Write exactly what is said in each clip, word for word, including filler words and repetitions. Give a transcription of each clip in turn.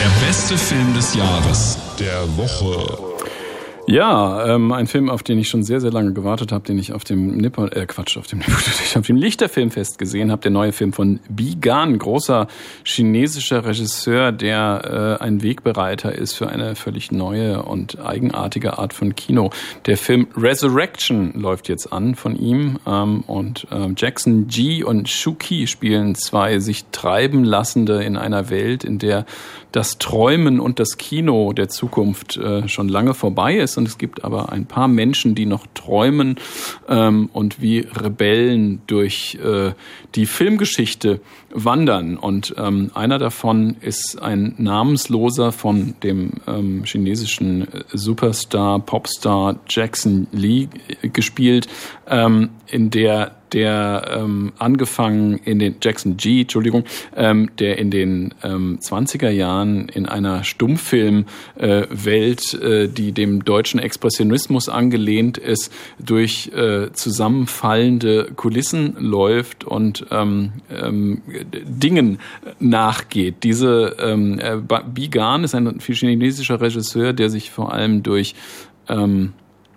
Der beste Film des Jahres. Der Woche. Ja, ähm, ein Film, auf den ich schon sehr, sehr lange gewartet habe, den ich auf dem Nippon, äh, Quatsch, auf dem auf dem Lichterfilmfest gesehen habe, der neue Film von Bi Gan, großer chinesischer Regisseur, der äh, ein Wegbereiter ist für eine völlig neue und eigenartige Art von Kino. Der Film Resurrection läuft jetzt an von ihm ähm, und äh, Jackson Ji und Shuki spielen zwei sich treiben lassende in einer Welt, in der das Träumen und das Kino der Zukunft äh, schon lange vorbei ist. Und es gibt aber ein paar Menschen, die noch träumen ähm, und wie Rebellen durch äh, die Filmgeschichte wandern. Und ähm, einer davon ist ein Namensloser von dem ähm, chinesischen Superstar, Popstar Jackson Lee gespielt, ähm, in der der ähm, angefangen in den Jackson Ji, Entschuldigung, ähm, der in den ähm, zwanziger Jahren in einer Stummfilmwelt, äh, Welt, äh, die dem deutschen Expressionismus angelehnt ist, durch äh, zusammenfallende Kulissen läuft und ähm, ähm, Dingen nachgeht. Diese ähm, äh, Bi Gan ist ein chinesischer Regisseur, der sich vor allem durch ähm,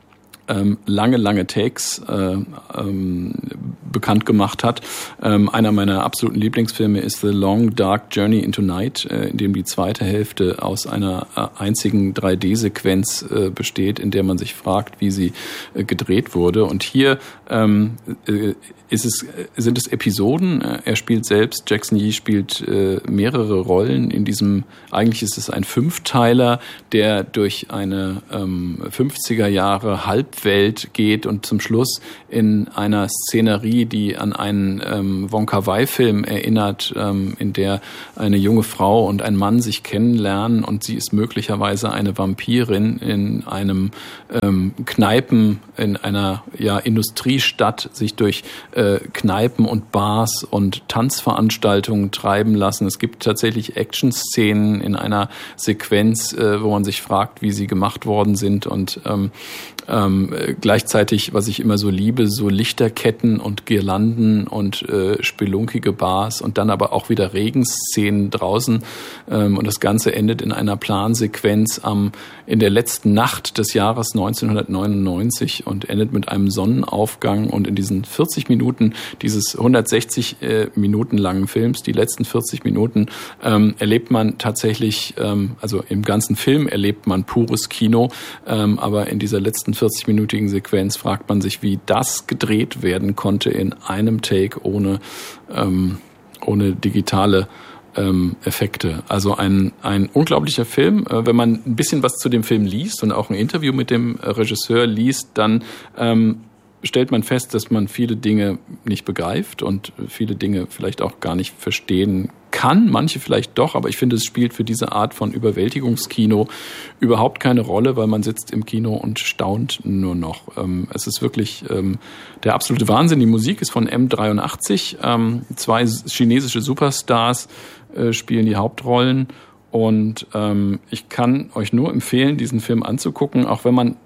Ähm, lange, lange Takes äh, ähm, bekannt gemacht hat. Ähm, einer meiner absoluten Lieblingsfilme ist The Long Dark Journey into Night, äh, in dem die zweite Hälfte aus einer äh, einzigen drei D-Sequenz äh, besteht, in der man sich fragt, wie sie äh, gedreht wurde. Und hier ähm, äh, ist es, sind es Episoden. Er spielt selbst, Jackson Ji spielt äh, mehrere Rollen in diesem, eigentlich ist es ein Fünfteiler, der durch eine ähm, fünfziger Jahre Halbwelt geht und zum Schluss in einer Szenerie, die an einen ähm, Wong Kar-wai-Film erinnert, ähm, in der eine junge Frau und ein Mann sich kennenlernen und sie ist möglicherweise eine Vampirin in einem ähm, Kneipen, in einer ja Industriestadt sich durch Kneipen und Bars und Tanzveranstaltungen treiben lassen. Es gibt tatsächlich Action-Szenen in einer Sequenz, äh, wo man sich fragt, wie sie gemacht worden sind und ähm, ähm, gleichzeitig, was ich immer so liebe, so Lichterketten und Girlanden und äh, spelunkige Bars und dann aber auch wieder Regenszenen draußen ähm, und das Ganze endet in einer Plansequenz am in der letzten Nacht des Jahres neunzehnhundertneunundneunzig und endet mit einem Sonnenaufgang und in diesen vierzig Minuten dieses hundertsechzig äh, Minuten langen Films, die letzten vierzig Minuten, ähm, erlebt man tatsächlich, ähm, also im ganzen Film erlebt man pures Kino, ähm, aber in dieser letzten vierzig-minütigen Sequenz fragt man sich, wie das gedreht werden konnte in einem Take ohne, ähm, ohne digitale ähm, Effekte. Also ein, ein unglaublicher Film. Äh, wenn man ein bisschen was zu dem Film liest und auch ein Interview mit dem Regisseur liest, dann ähm, stellt man fest, dass man viele Dinge nicht begreift und viele Dinge vielleicht auch gar nicht verstehen kann, manche vielleicht doch, aber ich finde, es spielt für diese Art von Überwältigungskino überhaupt keine Rolle, weil man sitzt im Kino und staunt nur noch. Es ist wirklich der absolute Wahnsinn. Die Musik ist von M dreiundachtzig, zwei chinesische Superstars spielen die Hauptrollen und ich kann euch nur empfehlen, diesen Film anzugucken, auch wenn man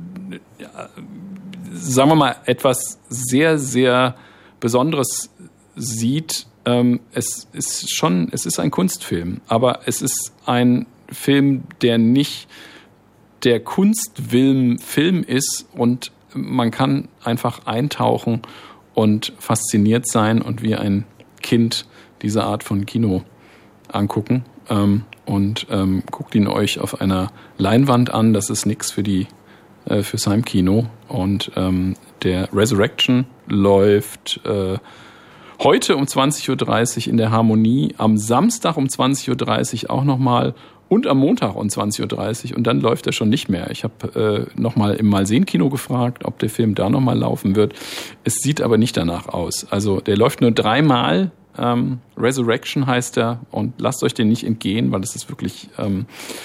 sagen wir mal, etwas sehr, sehr Besonderes sieht. Ähm, es ist schon, es ist ein Kunstfilm, aber es ist ein Film, der nicht der Kunstfilm ist und man kann einfach eintauchen und fasziniert sein und wie ein Kind diese Art von Kino angucken ähm, und ähm, guckt ihn euch auf einer Leinwand an. Das ist nichts für die fürs Heimkino und ähm, der Resurrection läuft äh, heute um zwanzig Uhr dreißig in der Harmonie, am Samstag um zwanzig Uhr dreißig auch nochmal und am Montag um zwanzig Uhr dreißig und dann läuft er schon nicht mehr. Ich habe äh, nochmal im Malsehen-Kino gefragt, ob der Film da nochmal laufen wird. Es sieht aber nicht danach aus. Also der läuft nur dreimal, ähm, Resurrection heißt er und lasst euch den nicht entgehen, weil es ist wirklich... Ähm,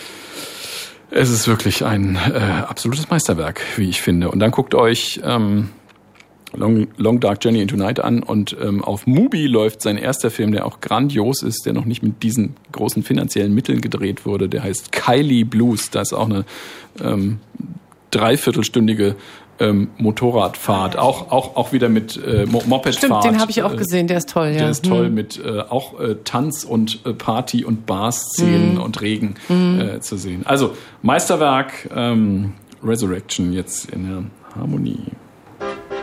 Es ist wirklich ein äh, absolutes Meisterwerk, wie ich finde. Und dann guckt euch ähm, Long, Long Dark Journey into Night an und ähm, auf Mubi läuft sein erster Film, der auch grandios ist, der noch nicht mit diesen großen finanziellen Mitteln gedreht wurde. Der heißt Kylie Blues. Da ist auch eine ähm, dreiviertelstündige ähm, Motorradfahrt, auch auch auch wieder mit äh, Mopedfahrt. Stimmt, den habe ich auch gesehen, der ist toll. Der ja. ist toll hm. mit äh, auch äh, Tanz und äh, Party und Bar-Szenen hm. und Regen hm. äh, zu sehen. Also Meisterwerk, ähm, Resurrection jetzt in der Harmonie.